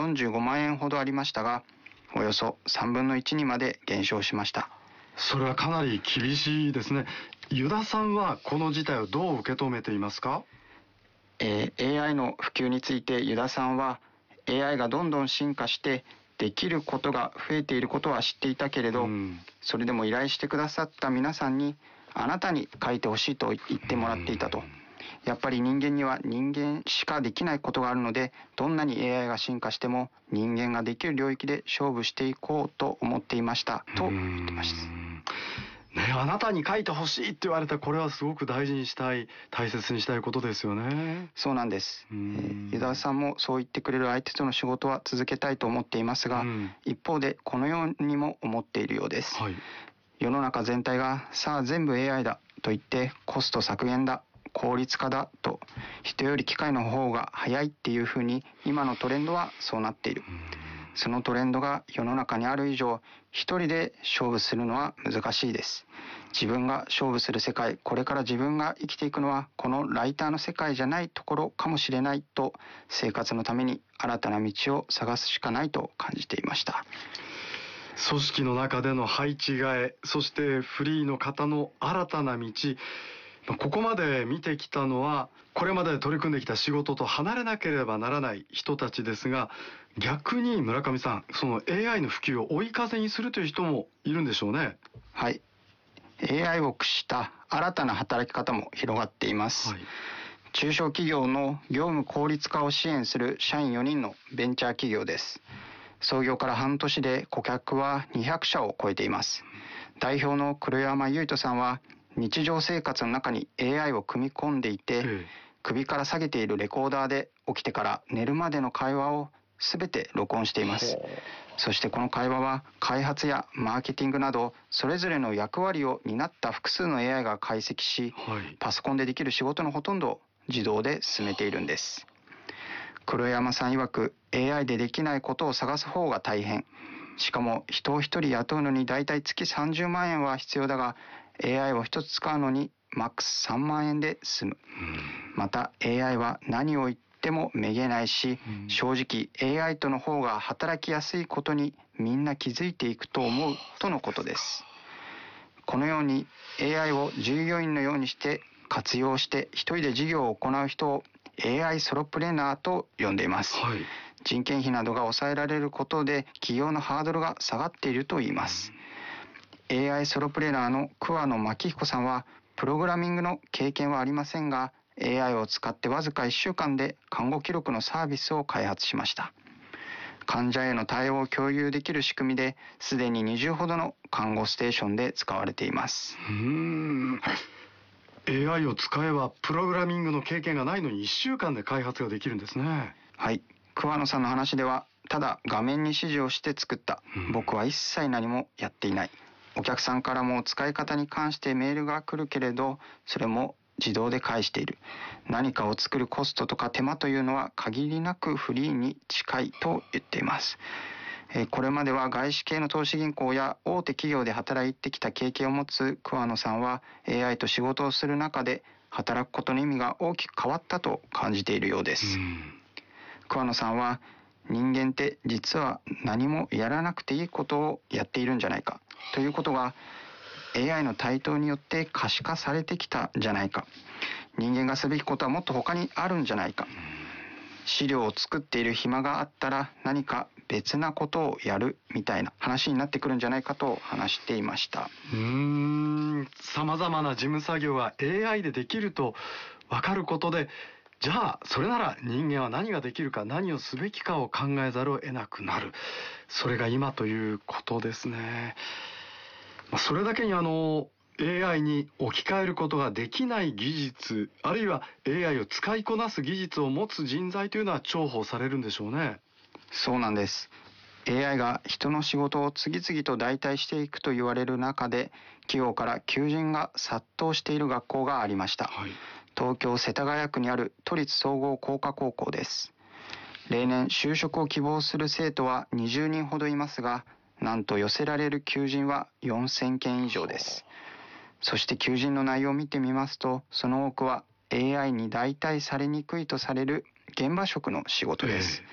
45万円ほどありましたが、およそ3分の1にまで減少しました。 それはかなり厳しいですね。湯田さんはこの事態をどう受け止めていますか ？AI の普及について湯田さんは、 AI がどんどん進化してできることが増えていることは知っていたけれど、それでも依頼してくださった皆さんに、あなたに書いてほしいと言ってもらっていたと。やっぱり人間には人間しかできないことがあるので、どんなに AI が進化しても人間ができる領域で勝負していこうと思っていましたと言ってました。 ね、あなたに書いてほしいって言われた、これはすごく大事にしたい、大切にしたいことですよね。 そうなんです。湯田さんもそう言ってくれる相手との仕事は続けたいと思っていますが、一方でこのようにも思っているようです。世の中全体がさあ全部 AI だと言ってコスト削減だ、効率化だと、人より機械の方が早いっていうふうに今のトレンドはそうなっている。そのトレンドが世の中にある以上、一人で勝負するのは難しいです。自分が勝負する世界、これから自分が生きていくのはこのライターの世界じゃないところかもしれないと、生活のために新たな道を探すしかないと感じていました。 組織の中での配置換え、そしてフリーの方の新たな道、ここまで見てきたのは、これまで取り組んできた仕事と離れなければならない人たちですが、逆に村上さん、その AI の普及を追い風にするという人もいるんでしょうね。 はい。AI を駆使した新たな働き方も広がっています。中小企業の業務効率化を支援する社員4人のベンチャー企業です。創業から半年で顧客は200社を超えています。代表の黒山優斗さんは、日常生活の中に AI を組み込んでいて、首から下げているレコーダーで起きてから寝るまでの会話を全て録音しています。そしてこの会話は開発やマーケティングなどそれぞれの役割を担った複数の AI が解析し、パソコンでできる仕事のほとんどを自動で進めているんです。黒山さん曰く、 AI でできないことを探す方が大変。しかも人を一人雇うのにだいたい月30万円は必要だが、 AI を一つ使うのにマックス3万円で済む。また AI は何を言ってもめげないし、正直 AI との方が働きやすいことにみんな気づいていくと思うとのことです。このように AI を従業員のようにして活用して一人で事業を行う人を AI ソロプレーナーと呼んでいます。人件費などが抑えられることで企業のハードルが下がっているといいます。AI ソロプレーナーの桑野真紀彦さんは、プログラミングの経験はありませんが、AI を使ってわずか1週間で看護記録のサービスを開発しました。患者への対応を共有できる仕組みで、すでに20ほどの看護ステーションで使われています。 AI を使えばプログラミングの経験がないのに1週間で開発ができるんですね。 はい。桑野さんの話では、ただ画面に指示をして作った。僕は一切何もやっていない。お客さんからも使い方に関してメールが来るけれど、それも自動で返している。何かを作るコストとか手間というのは限りなくフリーに近いと言っています。これまでは外資系の投資銀行や大手企業で働いてきた経験を持つ桑野さんは、 AI と仕事をする中で働くことの意味が大きく変わったと感じているようです。桑野さんは、人間って実は何もやらなくていいことをやっているんじゃないかということが AI の台頭によって可視化されてきたんじゃないか。人間がすべきことはもっと他にあるんじゃないか。資料を作っている暇があったら何か別なことをやるみたいな話になってくるんじゃないかと話していました。 様々な事務作業が AI でできると分かることで、じゃあそれなら人間は何ができるか、何をすべきかを考えざるを得なくなる。それが今ということですね。それだけにAI に置き換えることができない技術、あるいは AI を使いこなす技術を持つ人材というのは重宝されるんでしょうね。 そうなんです。AI が人の仕事を次々と代替していくと言われる中で、企業から求人が殺到している学校がありました。東京世田谷区にある都立総合工科高校です。例年就職を希望する生徒は20人ほどいますが、なんと寄せられる求人は4000件以上です。そして求人の内容を見てみますと、その多くは AI に代替されにくいとされる現場職の仕事です。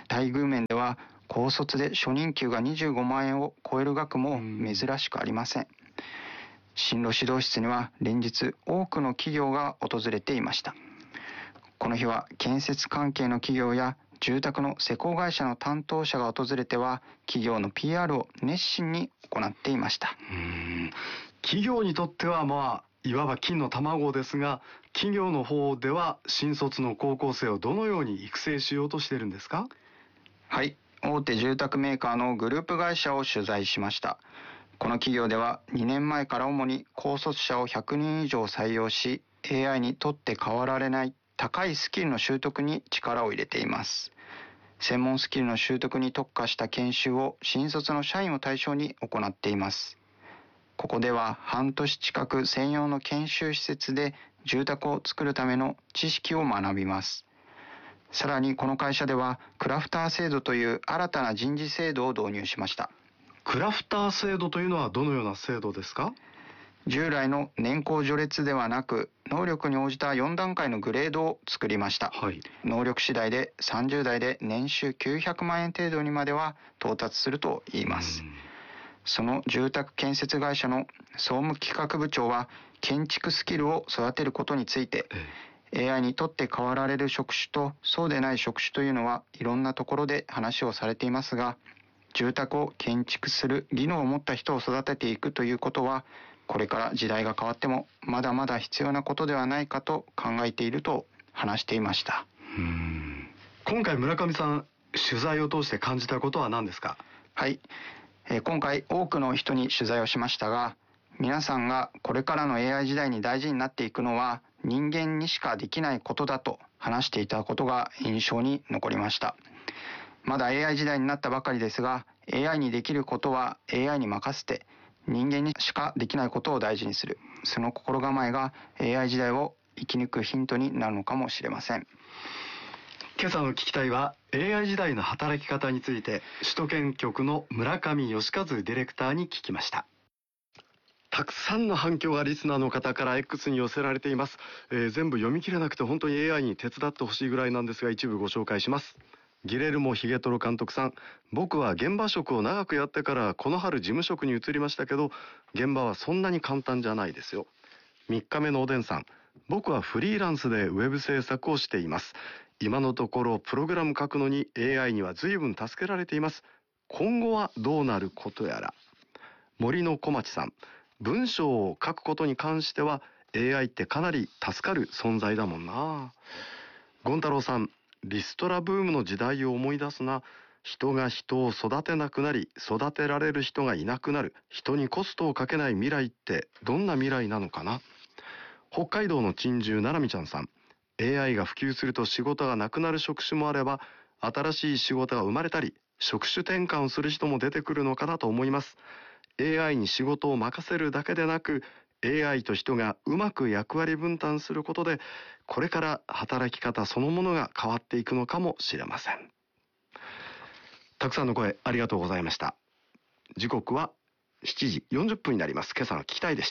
待遇面では高卒で初任給が25万円を超える額も珍しくありません。進路指導室には連日多くの企業が訪れていました。この日は建設関係の企業や住宅の施工会社の担当者が訪れては企業の PR を熱心に行っていました。 企業にとってはいわば金の卵ですが、企業の方では新卒の高校生をどのように育成しようとしているんですか？ はい、大手住宅メーカーのグループ会社を取材しました。この企業では2年前から主に高卒者を100人以上採用し、 AI にとって代わられない高いスキルの習得に力を入れています。専門スキルの習得に特化した研修を新卒の社員を対象に行っています。ここでは半年近く専用の研修施設で住宅を作るための知識を学びます。さらにこの会社ではクラフター制度という新たな人事制度を導入しました。 クラフター制度というのはどのような制度ですか？ 従来の年功序列ではなく、能力に応じた4段階のグレードを作りました。能力次第で30代で年収900万円程度にまでは到達するといいます。その住宅建設会社の総務企画部長は、建築スキルを育てることについて、AI にとって代わられる職種とそうでない職種というのはいろんなところで話をされていますが、住宅を建築する技能を持った人を育てていくということは、これから時代が変わってもまだまだ必要なことではないかと考えていると話していました。 今回村上さん、取材を通して感じたことは何ですか？ はい、今回多くの人に取材をしましたが、皆さんがこれからの AI 時代に大事になっていくのは人間にしかできないことだと話していたことが印象に残りました。まだ AI 時代になったばかりですが、 AI にできることは AI に任せて、人間にしかできないことを大事にする、その心構えが AI 時代を生き抜くヒントになるのかもしれません。 今朝の聞きたいは AI 時代の働き方について、首都圏局の村上義和ディレクターに聞きました。たくさんの反響がリスナーの方から X に寄せられています。全部読み切れなくて本当に AI に手伝ってほしいぐらいなんですが、一部ご紹介します。ギレルモ・ヒゲトロ監督さん、僕は現場職を長くやってからこの春事務職に移りましたけど、現場はそんなに簡単じゃないですよ。3日目のおでんさん、僕はフリーランスでウェブ制作をしています。今のところプログラム書くのに AI には随分助けられています。今後はどうなることやら。森の小町さん、文章を書くことに関しては AI ってかなり助かる存在だもんな。ゴン太郎さん、リストラブームの時代を思い出すな。人が人を育てなくなり、育てられる人がいなくなる。人にコストをかけない未来ってどんな未来なのかな。北海道の珍獣ななみちゃんさん、 AI が普及すると仕事がなくなる職種もあれば、新しい仕事が生まれたり職種転換をする人も出てくるのかなと思います。 AI に仕事を任せるだけでなく、 AI と人がうまく役割分担することで、これから働き方そのものが変わっていくのかもしれません。たくさんの声ありがとうございました。時刻は7時40分になります。今朝の聞きたいでした。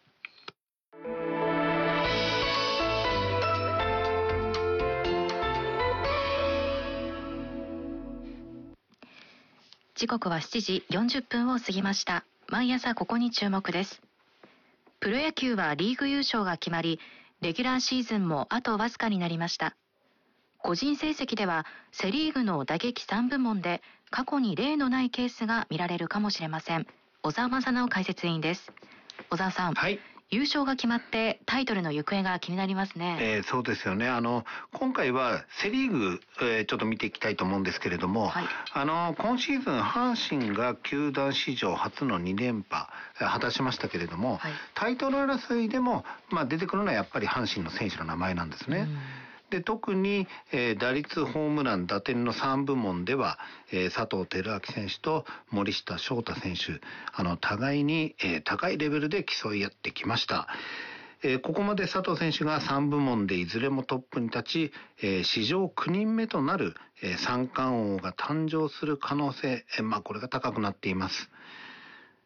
時刻は7時40分を過ぎました。毎朝ここに注目です。プロ野球はリーグ優勝が決まり、レギュラーシーズンもあとわずかになりました。個人成績ではセリーグの打撃3部門で過去に例のないケースが見られるかもしれません。小沢正直解説委員です。小沢さん、はい、優勝が決まってタイトルの行方が気になりますね。 そうですよね。今回はセリーグ、ちょっと見ていきたいと思うんですけれども、はい、今シーズン阪神が球団史上初の2連覇果たしましたけれども、はい、タイトル争いでも、出てくるのはやっぱり阪神の選手の名前なんですね。で特に、打率、ホームラン、打点の3部門では、佐藤輝明選手と森下翔太選手、互いに、高いレベルで競い合ってきました。ここまで佐藤選手が3部門でいずれもトップに立ち、史上9人目となる、三冠王が誕生する可能性、これが高くなっています。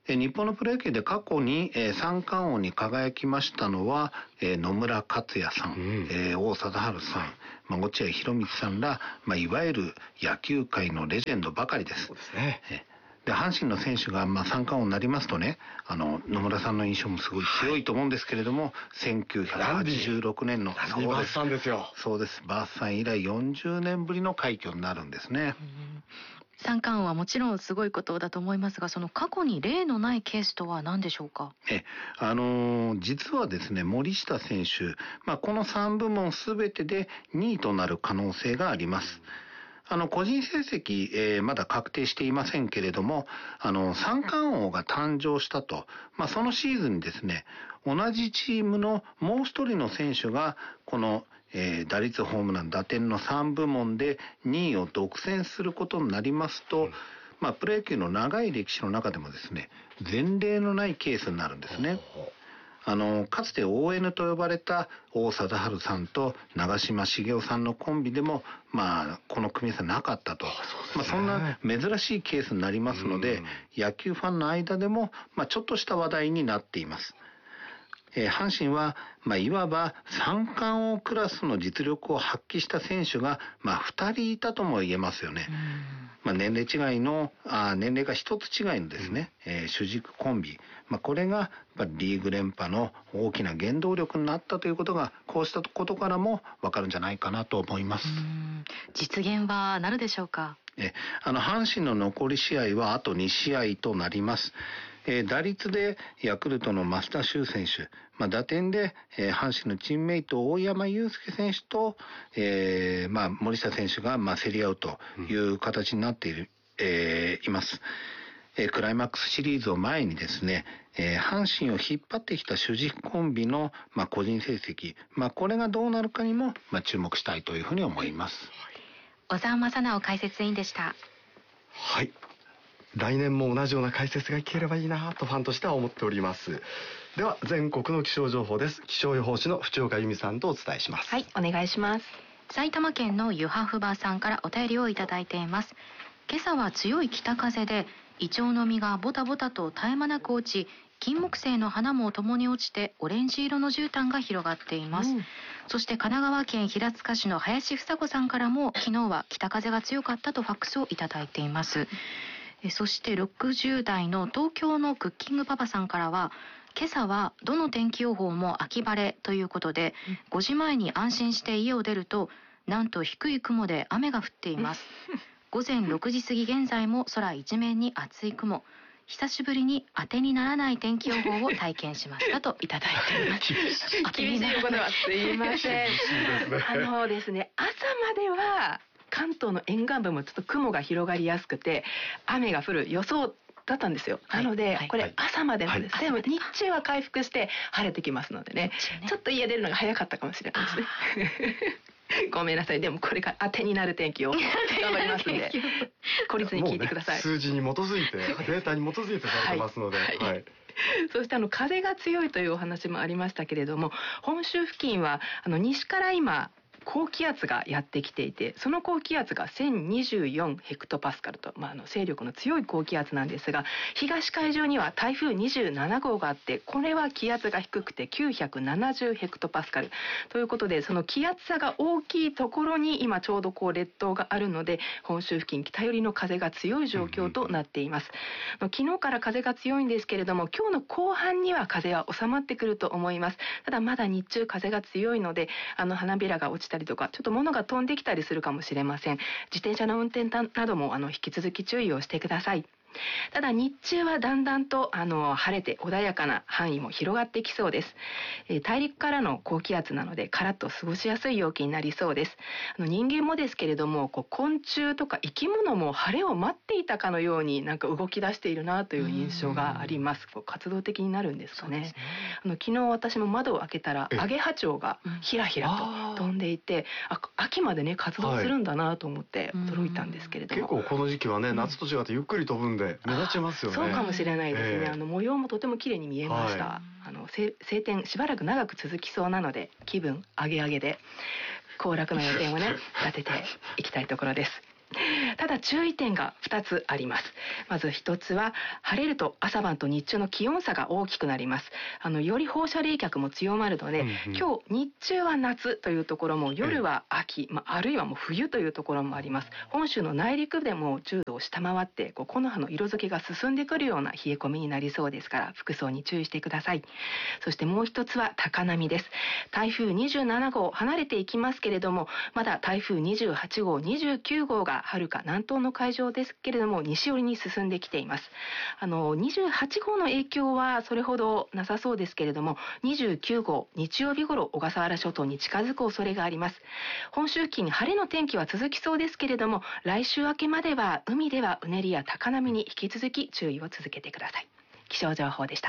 日本のプロ野球で過去に三冠王に輝きましたのは野村克也さん、王貞治さん、落合博満さんら、いわゆる野球界のレジェンドばかりです。 そうですね。 で阪神の選手が三冠王になりますとね、野村さんの印象もすごい強いと思うんですけれども、1986年のバースさんですよ。 そうです。バースさん以来40年ぶりの快挙になるんですね。 三冠王はもちろんすごいことだと思いますが、その過去に例のないケースとは何でしょうか。 実はですね、森下選手、この3部門すべてで2位となる可能性があります。個人成績、まだ確定していませんけれども、三冠王が誕生したと、そのシーズンにですね、同じチームのもう一人の選手がこの打率、ホームラン、打点の3部門で2位を独占することになりますと、プロ野球の長い歴史の中でもですね、前例のないケースになるんですね。かつて ON と呼ばれた王貞治さんと長嶋茂雄さんのコンビでも、この組み合わせなかったと、そんな珍しいケースになりますので、野球ファンの間でも、ちょっとした話題になっています。阪神は、いわば三冠王クラスの実力を発揮した選手が、2人いたとも言えますよね。年齢が一つ違いのですね、主軸コンビ、これがリーグ連覇の大きな原動力になったということが、こうしたことからも分かるんじゃないかなと思います。 実現はなるでしょうか。 阪神の残り試合はあと2試合となります。打率でヤクルトの増田修選手、打点で阪神のチームメイト大山悠輔選手と、森下選手が競り合うという形になっています。クライマックスシリーズを前にですね、阪神を引っ張ってきた主軸コンビの個人成績、これがどうなるかにも注目したいというふうに思います。 小沢正直解説委員でした。 はい、来年も同じような解説が聞ければいいなとファンとしては思っております。では全国の気象情報です。気象予報士の淵岡由美さんとお伝えします。 はい、お願いします。 埼玉県の湯葉ふばさんからお便りをいただいています。今朝は強い北風でイチョウの実がボタボタと絶え間なく落ち、金木犀の花も共に落ちてオレンジ色の絨毯が広がっています。そして神奈川県平塚市の林房子さんからも、昨日は北風が強かったとファックスをいただいています。そして60代の東京のクッキングパパさんからは、今朝はどの天気予報も秋晴れということで、5時前に安心して家を出ると、なんと低い雲で雨が降っています。午前6時過ぎ現在も空一面に厚い雲、久しぶりに当てにならない天気予報を体験しましたといただいています。 厳しいことはすいません。ですね、朝までは関東の沿岸部もちょっと雲が広がりやすくて雨が降る予想だったんですよ。なので、これ朝までなんです。でも日中は回復して晴れてきますのでね、ちょっと家出るのが早かったかもしれないですね。ごめんなさい。でもこれから当てになる天気を頑張りますんで、懲りずに聞いてください。 数字に基づいて、データに基づいてされてますので。 そして風が強いというお話もありましたけれども、本州付近は西から今高気圧がやってきていて、その高気圧が1024ヘクトパスカルと、勢力の強い高気圧なんですが、東海上には台風27号があって、これは気圧が低くて970ヘクトパスカルということで、その気圧差が大きいところに今ちょうど列島があるので、本州付近北寄りの風が強い状況となっています。昨日から風が強いんですけれども、今日の後半には風は収まってくると思います。ただまだ日中風が強いので、花びらが落ちたりとか、ちょっと物が飛んできたりするかもしれません。自転車の運転なども引き続き注意をしてください。ただ日中はだんだんと晴れて穏やかな範囲も広がってきそうです。大陸からの高気圧なのでカラッと過ごしやすい陽気になりそうです。人間もですけれども、昆虫とか生き物も晴れを待っていたかのようになんか動き出しているなという印象があります。活動的になるんですかね。昨日私も窓を開けたらアゲハチョウがひらひらと飛んでいて、秋までね活動するんだなと思って驚いたんですけれども、 結構この時期はね、夏と違ってゆっくり飛ぶんで目立ちますよね。 そうかもしれないですね。模様もとても綺麗に見えました。晴天しばらく長く続きそうなので、気分上げ上げで行楽の予定をね立てていきたいところです。 ただ注意点が2つあります。まず1つは、晴れると朝晩と日中の気温差が大きくなります。より放射冷却も強まるので、今日日中は夏というところも夜は秋、あるいはもう冬というところもあります。本州の内陸でも10度を下回って木の葉の色づきが進んでくるような冷え込みになりそうですから、服装に注意してください。そしてもう一つは高波です。台風27号離れていきますけれども、まだ台風28号29号が遥か南東の海上ですけれども西寄りに進んできています。28号の影響はそれほどなさそうですけれども、29号日曜日頃小笠原諸島に近づく恐れがあります。本州付近に晴れの天気は続きそうですけれども、来週明けまでは海ではうねりや高波に引き続き注意を続けてください。気象情報でした。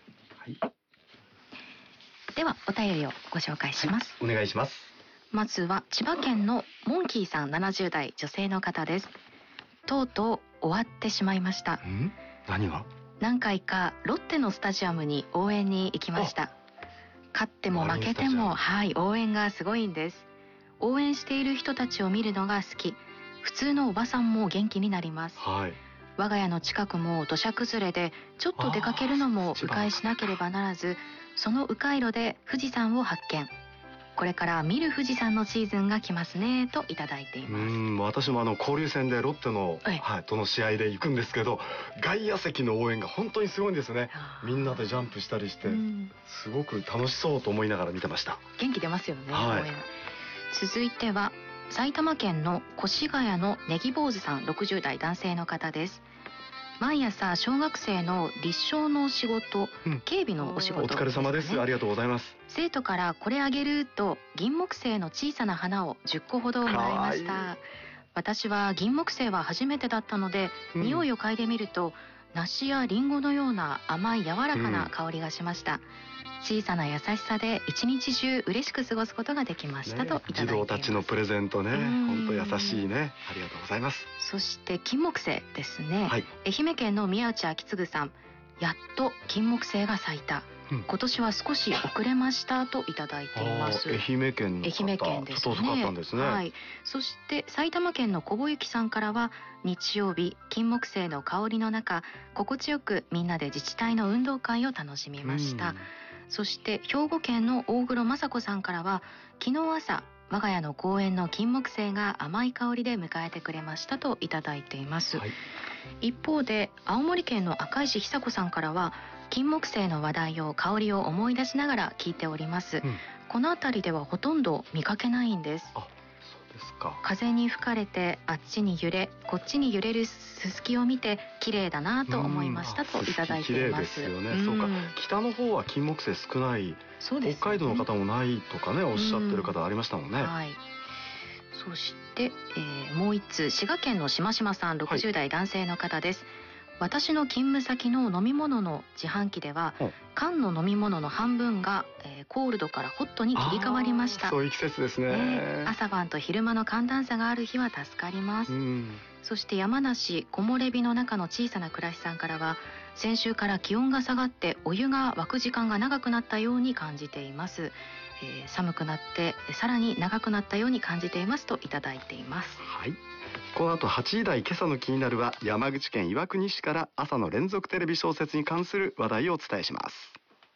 ではお便りをご紹介します。 お願いします。 まずは千葉県のモンキーさん、70代女性の方です。とうとう終わってしまいました。 何が？ 何回かロッテのスタジアムに応援に行きました。勝っても負けても応援がすごいんです。応援している人たちを見るのが好き。普通のおばさんも元気になります。我が家の近くも土砂崩れでちょっと出かけるのも迂回しなければならず、その迂回路で富士山を発見。これから見る富士山のシーズンが来ますねといただいています。 私も交流戦でロッテの、との試合で行くんですけど、外野席の応援が本当にすごいんですね。みんなでジャンプしたりして、すごく楽しそうと思いながら見てました。 元気出ますよね、応援。続いては埼玉県の越谷のネギ坊主さん、60代男性の方です。毎朝小学生の立証の仕事、警備のお仕事ですね。 お疲れ様です。ありがとうございます。 生徒からこれあげると銀木犀の小さな花を10個ほどもらいました。私は銀木犀は初めてだったので、匂いを嗅いでみると梨やリンゴのような甘い柔らかな香りがしました。小さな優しさで一日中嬉しく過ごすことができましたといただいています。 児童たちのプレゼントね、本当優しいね。ありがとうございます。 そして金木犀ですね、愛媛県の宮内昭次さん、やっと金木犀が咲いた。今年は少し遅れましたといただいています。 愛媛県の方、 愛媛県ですね。 ちょっと遅かったんですね。 そして埼玉県の小保幸さんからは、日曜日金木犀の香りの中、心地よくみんなで自治体の運動会を楽しみました。そして兵庫県の大黒雅子さんからは、昨日朝我が家の公園の金木犀が甘い香りで迎えてくれましたといただいています。一方で青森県の赤石久子さんからは、金木犀の話題を香りを思い出しながら聞いております。この辺りではほとんど見かけないんです。風に吹かれてあっちに揺れこっちに揺れるススキを見て綺麗だなと思いましたといただいています。 綺麗ですよね。そうか、北の方は金木犀少ない、北海道の方もないとかね、おっしゃってる方ありましたもんね。 そして、もう一通、滋賀県のしましまさん、60代男性の方です。私の勤務先の飲み物の自販機では、缶の飲み物の半分が、コールドからホットに切り替わりました。 そういう季節ですね。 朝晩と昼間の寒暖差がある日は助かります。そして山梨木漏れ日の中の小さな暮らしさんからは、先週から気温が下がってお湯が沸く時間が長くなったように感じています。寒くなってさらに長くなったように感じていますといただいています。 この後8時台今朝の気になるは、山口県岩国市から朝の連続テレビ小説に関する話題をお伝えします。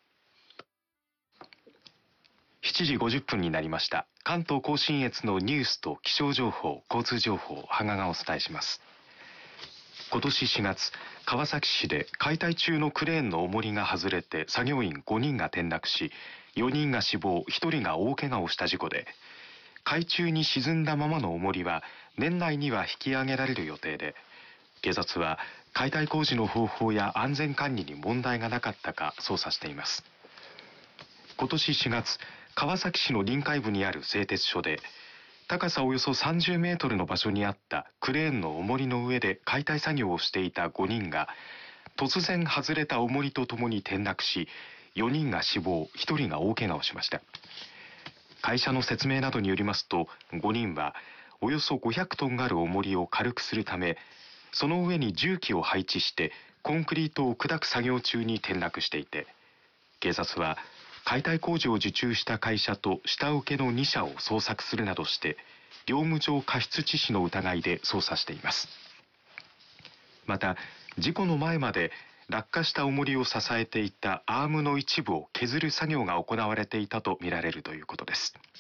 7時50分になりました。関東甲信越のニュースと気象情報、交通情報、羽賀がお伝えします。今年4月、川崎市で解体中のクレーンの重りが外れて作業員5人が転落し、4人が死亡、1人が大怪我をした事故で、海中に沈んだままの重りは年内には引き上げられる予定で、警察は解体工事の方法や安全管理に問題がなかったか捜査しています。今年4月、川崎市の臨海部にある製鉄所で、高さおよそ30メートルの場所にあったクレーンの重りの上で解体作業をしていた5人が、突然外れた重りとともに転落し、4人が死亡、1人が大怪我をしました。会社の説明などによりますと、5人はおよそ500トンある重りを軽くするため、その上に重機を配置してコンクリートを砕く作業中に転落していて、警察は解体工事を受注した会社と下請けの2社を捜索するなどして業務上過失致死の疑いで捜査しています。また事故の前まで落下した重りを支えていたアームの一部を削る作業が行われていたとみられるということです。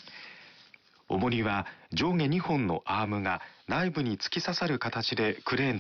重りは上下2本のアームが内部に突き刺さる形でクレーンで